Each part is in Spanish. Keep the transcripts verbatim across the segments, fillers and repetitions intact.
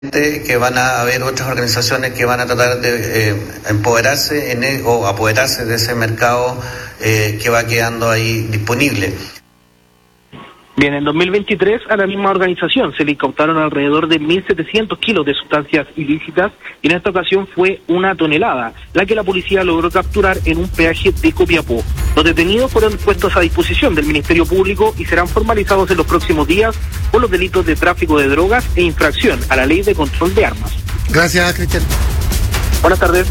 que van a haber otras organizaciones que van a tratar de eh, empoderarse en el, o apoderarse de ese mercado eh, que va quedando ahí disponible. Bien, en dos mil veintitrés a la misma organización se le incautaron alrededor de mil setecientos kilos de sustancias ilícitas y en esta ocasión fue una tonelada, la que la policía logró capturar en un peaje de Copiapó. Los detenidos fueron puestos a disposición del Ministerio Público y serán formalizados en los próximos días por los delitos de tráfico de drogas e infracción a la Ley de Control de Armas. Gracias, Cristian. Buenas tardes.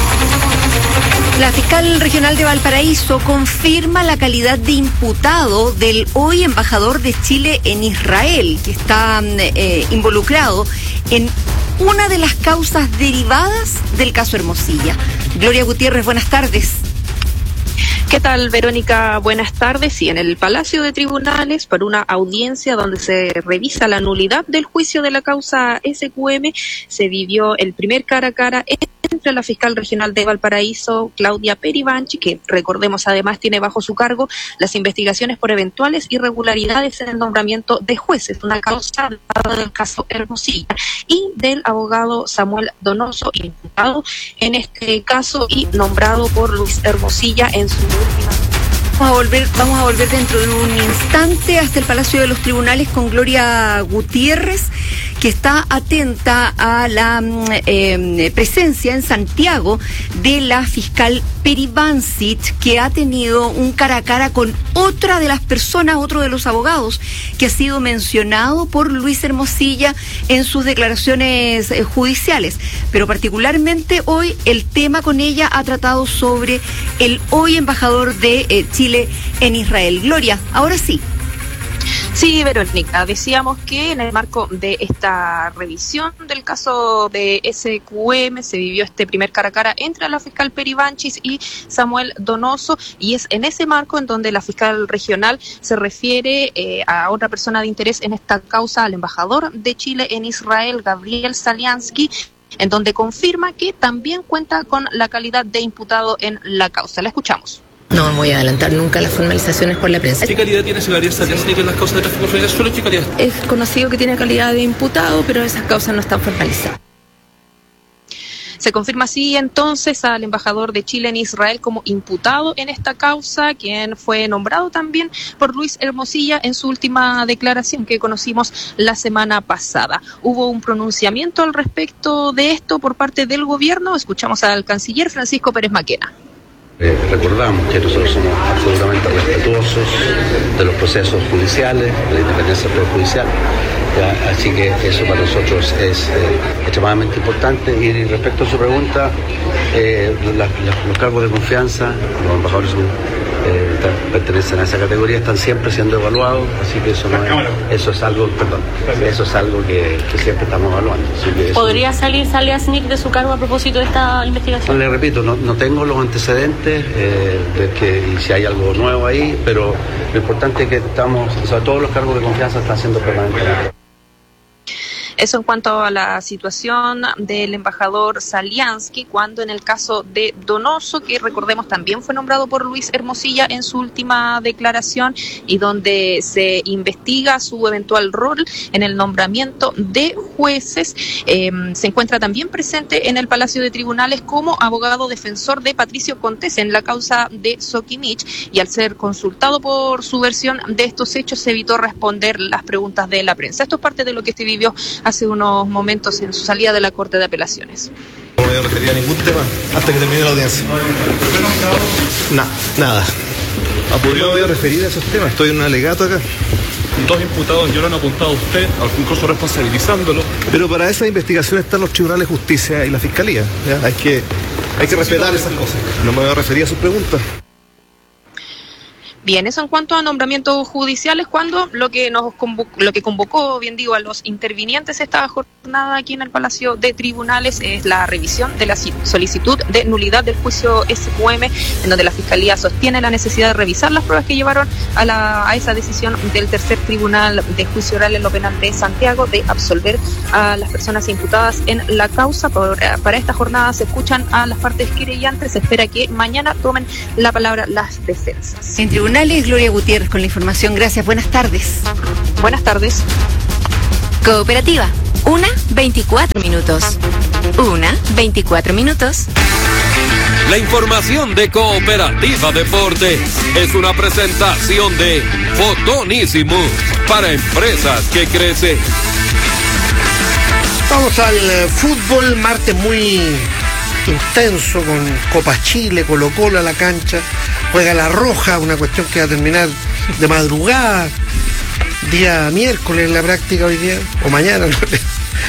La fiscal regional de Valparaíso confirma la calidad de imputado del hoy embajador de Chile en Israel, que está eh, involucrado en una de las causas derivadas del caso Hermosilla. Gloria Gutiérrez, buenas tardes. ¿Qué tal, Verónica? Buenas tardes. Sí, en el Palacio de Tribunales, para una audiencia donde se revisa la nulidad del juicio de la causa S Q M, se vivió el primer cara a cara entre la fiscal regional de Valparaíso, Claudia Peribanchi, que recordemos además tiene bajo su cargo las investigaciones por eventuales irregularidades en el nombramiento de jueces, una causa del caso Hermosilla, y del abogado Samuel Donoso, imputado en este caso y nombrado por Luis Hermosilla en su última. Vamos a volver, vamos a volver dentro de un instante hasta el Palacio de los Tribunales con Gloria Gutiérrez, que está atenta a la eh, presencia en Santiago de la fiscal Peribancic, que ha tenido un cara a cara con otra de las personas, otro de los abogados, que ha sido mencionado por Luis Hermosilla en sus declaraciones eh, judiciales. Pero particularmente hoy el tema con ella ha tratado sobre el hoy embajador de eh, Chile en Israel. Gloria, ahora sí. Sí, Verónica, decíamos que en el marco de esta revisión del caso de S Q M se vivió este primer cara a cara entre la fiscal Peribanchis y Samuel Donoso, y es en ese marco en donde la fiscal regional se refiere eh, a otra persona de interés en esta causa, al embajador de Chile en Israel, Gabriel Saliansky, en donde confirma que también cuenta con la calidad de imputado en la causa. La escuchamos. No me voy a adelantar nunca las formalizaciones por la prensa. ¿Qué calidad tiene Gabriel Saliansky en las causas de tráfico de solo qué calidad? Es conocido que tiene calidad de imputado, pero esas causas no están formalizadas. Se confirma así entonces al embajador de Chile en Israel como imputado en esta causa, quien fue nombrado también por Luis Hermosilla en su última declaración que conocimos la semana pasada. Hubo un pronunciamiento al respecto de esto por parte del gobierno. Escuchamos al canciller Francisco Pérez Maquena. Eh, recordamos que nosotros somos absolutamente respetuosos de los procesos judiciales, de la independencia del Poder Judicial, ¿ya? Así que eso para nosotros es eh, extremadamente importante. Y respecto a su pregunta, eh, la, la, los cargos de confianza, los embajadores son, eh, pertenecen a esa categoría, están siempre siendo evaluados, así que eso no es, eso es algo, perdón, eso es algo que, que siempre estamos evaluando. ¿Podría eso, salir Saliansky de su cargo a propósito de esta investigación? Le repito, no, no tengo los antecedentes eh, de que si hay algo nuevo ahí, pero lo importante es que estamos, o sea, todos los cargos de confianza están siendo permanentemente. Eso en cuanto a la situación del embajador Saliansky, cuando en el caso de Donoso, que recordemos también fue nombrado por Luis Hermosilla en su última declaración y donde se investiga su eventual rol en el nombramiento de jueces, eh, se encuentra también presente en el Palacio de Tribunales como abogado defensor de Patricio Contés en la causa de Soquimich, y al ser consultado por su versión de estos hechos se evitó responder las preguntas de la prensa. Esto es parte de lo que se vivió hace unos momentos en su salida de la Corte de Apelaciones. No me voy a referir a ningún tema hasta que termine la audiencia. No, nada. No me voy a referir a esos temas, estoy en un alegato acá. Dos imputados ya lo han apuntado a usted, incluso responsabilizándolo. Pero para esa investigación están los tribunales de justicia y la fiscalía, ¿ya? Hay que, hay que respetar esas cosas. No me voy a referir a sus preguntas. Bien, eso en cuanto a nombramientos judiciales, cuando lo que nos convocó, lo que convocó, bien digo, a los intervinientes esta jornada aquí en el Palacio de Tribunales es la revisión de la solicitud de nulidad del juicio S Q M, en donde la Fiscalía sostiene la necesidad de revisar las pruebas que llevaron a, la, a esa decisión del tercer tribunal de juicio oral en lo penal de Santiago de absolver a las personas imputadas en la causa. Por, para esta jornada se escuchan a las partes querellantes, se espera que mañana tomen la palabra las defensas. En tribunales, Gloria Gutiérrez con la información. Gracias, buenas tardes. Buenas tardes. Cooperativa. Una, veinticuatro minutos. Una, veinticuatro minutos. La información de Cooperativa Deporte es una presentación de Fotonísimo para empresas que crecen. Vamos al eh, fútbol, martes muy intenso con Copa Chile, Colo-Colo a la cancha, juega La Roja, una cuestión que va a terminar de madrugada, día miércoles en la práctica hoy día, o mañana, no sé.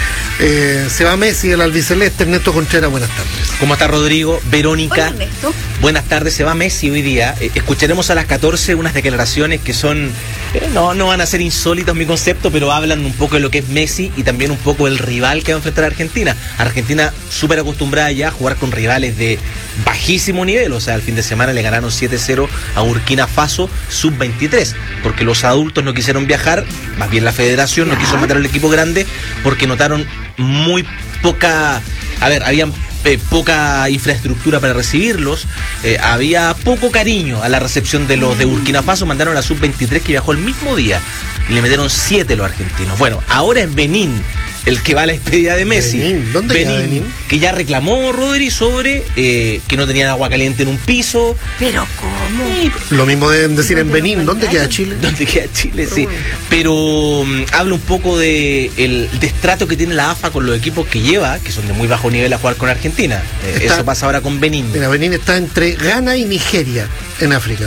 Eh, se va Messi, el albiceleste. Ernesto Contreras, buenas tardes. ¿Cómo está Rodrigo? Verónica. Hola, Ernesto. Buenas tardes, se va Messi hoy día. Eh, escucharemos a las catorce unas declaraciones que son, eh, no, no van a ser insólitas mi concepto, pero hablan un poco de lo que es Messi y también un poco del rival que va a enfrentar a Argentina. Argentina súper acostumbrada ya a jugar con rivales de bajísimo nivel, o sea, el fin de semana le ganaron siete cero a Burkina Faso sub veintitrés, porque los adultos no quisieron viajar, más bien la federación no quiso meter al equipo grande porque notaron muy poca, a ver, había eh, poca infraestructura para recibirlos, eh, había poco cariño a la recepción de los de Burkina Faso, mandaron a la sub veintitrés que viajó el mismo día y le metieron siete los argentinos. Bueno, ahora es Benín el que va a la despedida de Messi. Benín, ¿dónde Benín, queda Benín? Que ya reclamó Rodri sobre eh, que no tenían agua caliente en un piso. Pero ¿cómo? Lo mismo deben decir en Benín. ¿Dónde queda Chile? ¿Dónde queda Chile? Sí. Pero um, habla un poco de el destrato que tiene la A F A con los equipos que lleva, que son de muy bajo nivel, a jugar con Argentina. Eh, Está, eso pasa ahora con Benín. Mira, Benín está entre Ghana y Nigeria en África,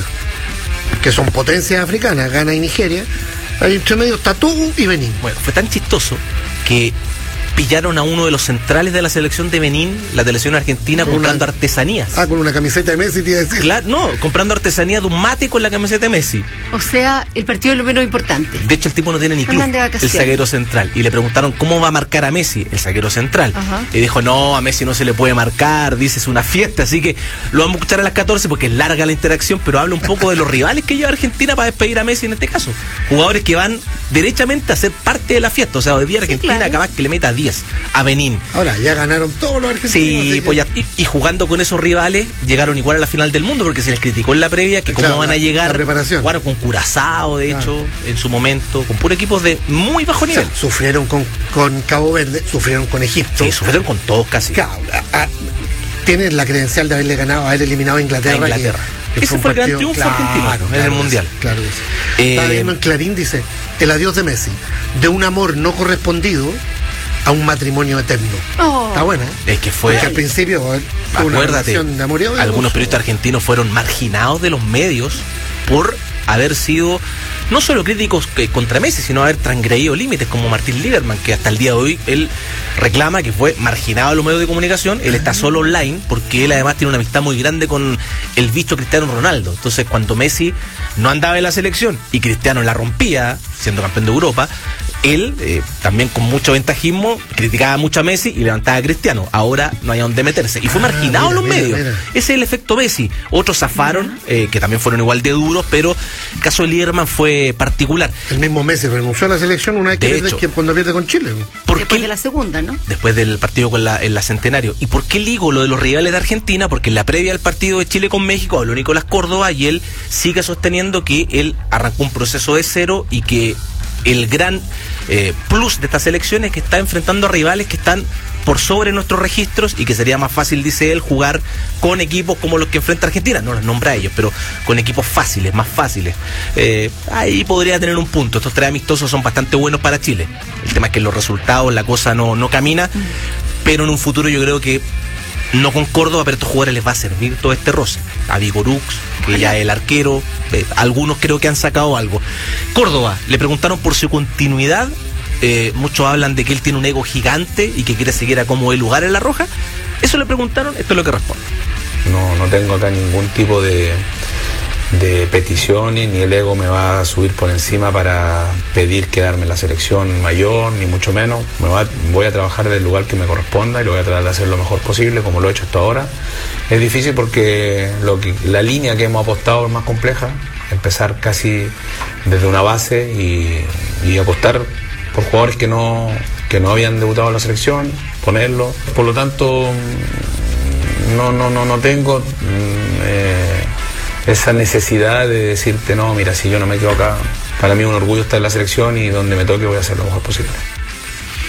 que son potencias africanas, Ghana y Nigeria. Ahí entre medio está Togo y Benín. Bueno, fue tan chistoso que pillaron a uno de los centrales de la selección de Benín, la selección argentina, con comprando una, artesanías. Ah, con una camiseta de Messi, te iba a decir. Claro, no, comprando artesanía de un mate con la camiseta de Messi. O sea, el partido es lo menos importante. De hecho, el tipo no tiene ni club, el zaguero central. Y le preguntaron cómo va a marcar a Messi, el zaguero central. Ajá. Y dijo, no, a Messi no se le puede marcar, dice, es una fiesta. Así que lo vamos a escuchar a las catorce porque es larga la interacción, pero habla un poco de los rivales que lleva Argentina para despedir a Messi en este caso. Jugadores que van derechamente a ser parte de la fiesta. O sea, hoy día Argentina sí, claro, capaz que le meta diez a Benín. Ahora, ya ganaron todos los argentinos. Sí, pues ya, y, y jugando con esos rivales, llegaron igual a la final del mundo, porque se les criticó en la previa que claro, cómo van a llegar. La preparación. Jugaron con Curazao, de claro, hecho, en su momento, con puros equipos de muy bajo nivel. O sea, sufrieron con, con Cabo Verde, sufrieron con Egipto. Sí, sufrieron con todos casi. Claro, a, a, tienen la credencial de haberle ganado, haber eliminado a Inglaterra. A Inglaterra. Que, que Ese fue el gran triunfo claro, argentino claro, en claro, el Mundial. Claro que sí. Eh, Estaba viendo en Clarín, dice, el adiós de Messi, de un amor no correspondido a un matrimonio eterno. Oh. Está buena, ¿eh? Es que fue. Porque al principio, fue una relación de amor y odio. Algunos periodistas argentinos fueron marginados de los medios por haber sido no solo críticos que contra Messi, sino haber transgredido límites, como Martín Lieberman, que hasta el día de hoy él reclama que fue marginado de los medios de comunicación. Él está solo online porque él además tiene una amistad muy grande con el bicho Cristiano Ronaldo. Entonces, cuando Messi no andaba en la selección y Cristiano la rompía, siendo campeón de Europa, él, eh, también con mucho ventajismo, criticaba mucho a Messi y levantaba a Cristiano. Ahora no hay dónde meterse. Y fue ah, marginado en los mira, medios. Mira. Ese es el efecto Messi. Otros zafaron, eh, que también fueron igual de duros, pero el caso de Lieberman fue particular. El mismo Messi renunció a la selección una vez que, pierde, que cuando pierde con Chile. ¿Por Después qué? de la segunda, ¿no? Después del partido con la, en la Centenario. ¿Y por qué ligo lo de los rivales de Argentina? Porque en la previa del partido de Chile con México habló Nicolás Córdoba y él sigue sosteniendo que él arrancó un proceso de cero y que el gran eh, plus de estas elecciones es que está enfrentando a rivales que están por sobre nuestros registros y que sería más fácil, dice él, jugar con equipos como los que enfrenta Argentina. No los nombra a ellos, pero con equipos fáciles, más fáciles. Eh, ahí podría tener un punto. Estos tres amistosos son bastante buenos para Chile. El tema es que en los resultados la cosa no, no camina, pero en un futuro yo creo que no con Córdoba, pero a estos jugadores les va a servir todo este roce. A Vigorux, que ya es el arquero, eh, algunos creo que han sacado algo. Córdoba, le preguntaron por su continuidad. Eh, muchos hablan de que él tiene un ego gigante y que quiere seguir a como el lugar en La Roja. Eso le preguntaron, esto es lo que responde. No, no tengo acá ningún tipo de, de peticiones, ni el ego me va a subir por encima para pedir quedarme en la selección mayor, ni mucho menos. Me va, voy a trabajar del lugar que me corresponda y lo voy a tratar de hacer lo mejor posible, como lo he hecho hasta ahora. Es difícil porque lo que, la línea que hemos apostado es más compleja, empezar casi desde una base y, y apostar por jugadores que no, que no habían debutado en la selección, ponerlo. Por lo tanto, no, no, no, no tengo eh, esa necesidad de decirte, no, mira, si yo no me quedo acá, para mí es un orgullo estar en la selección y donde me toque voy a hacer lo mejor posible. Ya,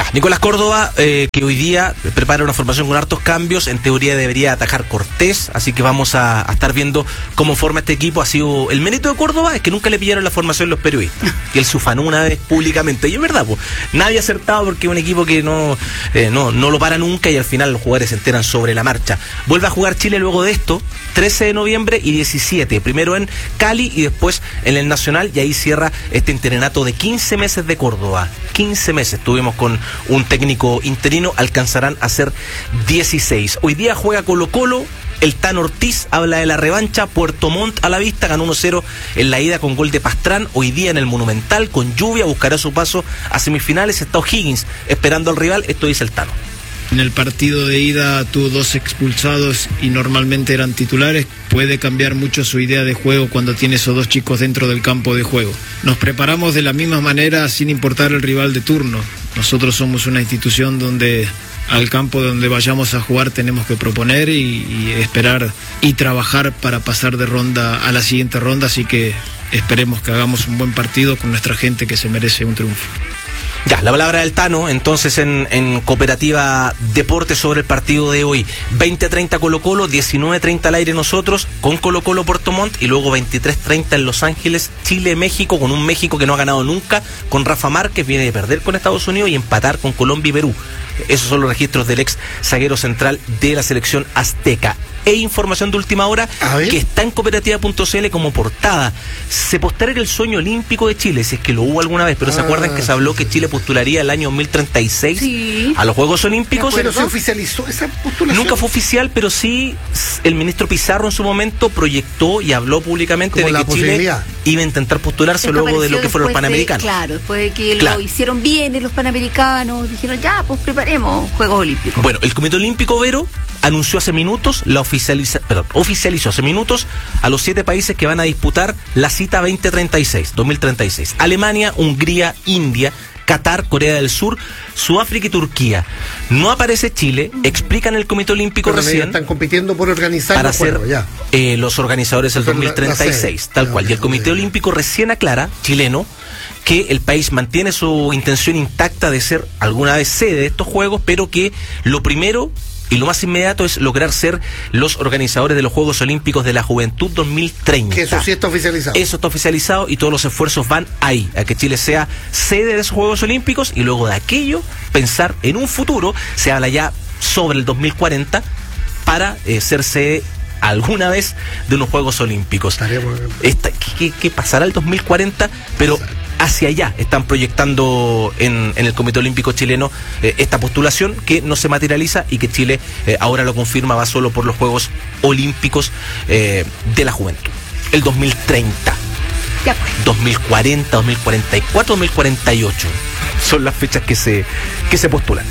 Nicolás Córdoba, eh, que hoy día prepara una formación con hartos cambios, en teoría debería atajar Cortés, así que vamos a, a estar viendo cómo forma este equipo. Ha sido el mérito de Córdoba es que nunca le pillaron la formación los periodistas, que él se ufanó una vez públicamente, y es verdad, pues, nadie ha acertado porque es un equipo que no, eh, no, no lo para nunca y al final los jugadores se enteran sobre la marcha. Vuelve a jugar Chile luego de esto, trece de noviembre y diecisiete, primero en Cali y después en el Nacional, y ahí cierra este interinato de quince meses de Córdoba. quince meses estuvimos con un técnico interino, alcanzarán a ser dieciséis. Hoy día juega Colo-Colo, el Tano Ortiz habla de la revancha, Puerto Montt a la vista, ganó uno cero en la ida con gol de Pastrán, hoy día en el Monumental con lluvia, buscará su paso a semifinales, está O'Higgins esperando al rival, esto dice el Tano. En el partido de ida tuvo dos expulsados y normalmente eran titulares. Puede cambiar mucho su idea de juego cuando tiene esos dos chicos dentro del campo de juego. Nos preparamos de la misma manera sin importar el rival de turno. Nosotros somos una institución donde al campo donde vayamos a jugar tenemos que proponer y, y esperar y trabajar para pasar de ronda a la siguiente ronda. Así que esperemos que hagamos un buen partido con nuestra gente que se merece un triunfo. Ya, la palabra del Tano, entonces en, en Cooperativa Deportes sobre el partido de hoy. veinte treinta Colo-Colo, diecinueve treinta al aire nosotros, con Colo-Colo Puerto Montt, y luego veintitrés treinta en Los Ángeles, Chile-México, con un México que no ha ganado nunca, con Rafa Márquez, viene de perder con Estados Unidos y empatar con Colombia y Perú. Esos son los registros del ex zaguero central de la selección azteca. E información de última hora que está en cooperativa punto c l como portada. Se posterga el sueño olímpico de Chile, si es que lo hubo alguna vez, pero ah, ¿se acuerdan que se habló que Chile postularía el año dos mil treinta y seis sí. a los Juegos Olímpicos? Pero se oficializó esa postulación. Nunca fue oficial, pero sí el ministro Pizarro en su momento proyectó y habló públicamente como de que Chile iba a intentar postularse Esto luego de lo que fueron los Panamericanos. De, claro, después de que claro. lo hicieron bien en los Panamericanos, dijeron ya, pues preparemos Juegos Olímpicos. Bueno, el Comité Olímpico, Vero, anunció hace minutos la Oficializa, perdón, oficializó hace minutos a los siete países que van a disputar la cita veinte treinta y seis, dos mil treinta y seis. Alemania, Hungría, India, Qatar, Corea del Sur, Sudáfrica y Turquía. No aparece Chile, explican el Comité Olímpico Pero recién. Están compitiendo por organizar para ser juegos, ya. Eh, los organizadores del dos mil treinta y seis, la, la tal ya, cual. Y el Comité Olímpico recién aclara, chileno, que el país mantiene su intención intacta de ser alguna vez sede de estos Juegos, pero que lo primero y lo más inmediato es lograr ser los organizadores de los Juegos Olímpicos de la Juventud dos mil treinta. Que eso sí está oficializado. Eso está oficializado y todos los esfuerzos van ahí, a que Chile sea sede de esos Juegos Olímpicos y luego de aquello pensar en un futuro. Se habla ya sobre el dos mil cuarenta para eh, ser sede alguna vez de unos Juegos Olímpicos. Esta, ¿qué, qué pasará el dos mil cuarenta? Pero hacia allá están proyectando en, en el Comité Olímpico chileno eh, esta postulación que no se materializa y que Chile eh, ahora lo confirma, va solo por los Juegos Olímpicos eh, de la Juventud. El dos mil treinta, ya pues. dos mil cuarenta, dos mil cuarenta y cuatro, dos mil cuarenta y ocho son las fechas que se, que se postulan.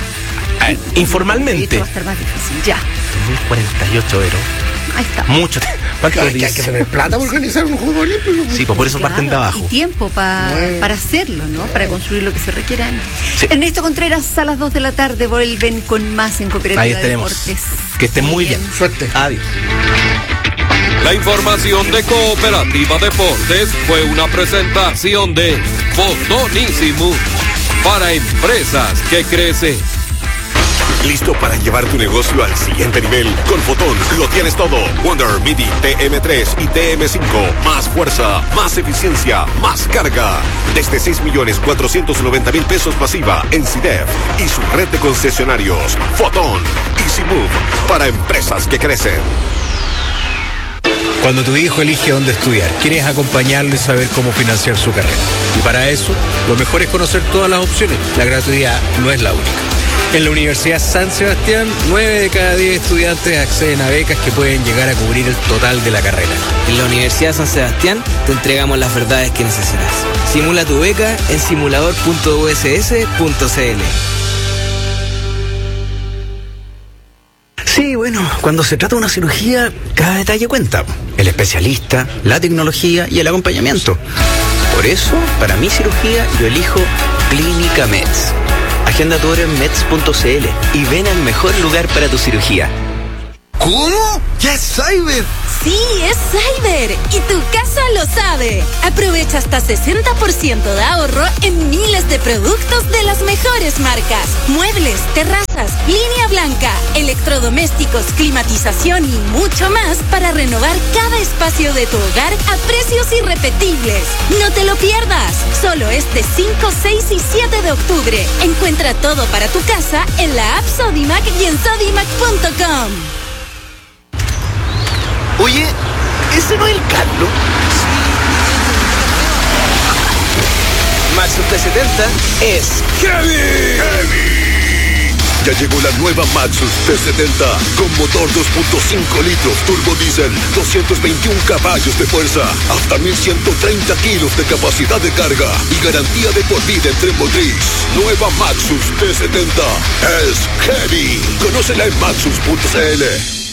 Eh, informalmente. Va a estar más difícil, ya. dos mil cuarenta y ocho, Vero. Ahí está. Mucho. ¿Cuántos días? Que hay que tener plata para organizar un juego olímpico. Sí, pues por eso claro, parten de abajo. Y tiempo pa, bueno. para hacerlo, ¿no? Para construir lo que se requiera. Sí. Ernesto Contreras, a las dos de la tarde vuelven con más en Cooperativa Ahí estaremos. Deportes. Que estén muy bien. bien. Suerte. Adiós. La información de Cooperativa Deportes fue una presentación de Fotonísimo para empresas que crecen. ¿Listo para llevar tu negocio al siguiente nivel? Con Fotón lo tienes todo. Wonder Midi T M tres y T M cinco. Más fuerza, más eficiencia, más carga. Desde seis millones cuatrocientos noventa mil pesos pasiva en C I D E F y su red de concesionarios. Fotón. Easy Move para empresas que crecen. Cuando tu hijo elige dónde estudiar, quieres acompañarlo y saber cómo financiar su carrera. Y para eso, lo mejor es conocer todas las opciones. La gratuidad no es la única. En la Universidad San Sebastián, nueve de cada diez estudiantes acceden a becas que pueden llegar a cubrir el total de la carrera. En la Universidad San Sebastián te entregamos las verdades que necesitas. Simula tu beca en simulador punto u s s punto c l. Sí, bueno, cuando se trata de una cirugía, cada detalle cuenta. El especialista, la tecnología y el acompañamiento. Por eso, para mi cirugía, yo elijo Clínica Meds. Agenda tu hora en meds punto c l y ven al mejor lugar para tu cirugía. ¿Cómo? ¿Ya es Cyber? Sí, es Cyber y tu casa lo sabe. Aprovecha hasta sesenta por ciento de ahorro en miles de productos de las mejores marcas. Muebles, terrazas, línea blanca, electrodomésticos, climatización y mucho más para renovar cada espacio de tu hogar a precios irrepetibles. No te lo pierdas. Solo este cinco, seis y siete de octubre. Encuentra todo para tu casa en la app Sodimac y en sodimac punto com. Oye, ¿ese no es el Carlos? Maxus T setenta es Heavy. Heavy. Ya llegó la nueva Maxus T setenta con motor dos punto cinco litros, turbo diésel, doscientos veintiún caballos de fuerza, hasta mil ciento treinta kilos de capacidad de carga y garantía de por vida en tren motriz. Nueva Maxus T setenta es Heavy. Conócela en maxus punto c l.